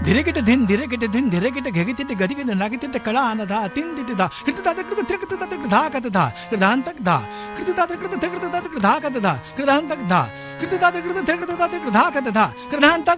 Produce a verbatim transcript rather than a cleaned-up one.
धिरे गिट धिन धिरे गिट धिन धिरे गिट घेगित गति गिट नागित कला अनधा तिन दिट धा कृत धा कृत त्रिकृत धा धा कत धा कृदान तक धा कृत धा कृत त्रिकृत धा धा कत धा कृदान तक धा कृत धा कृत त्रिकृत धा धा कत धा कृदान तक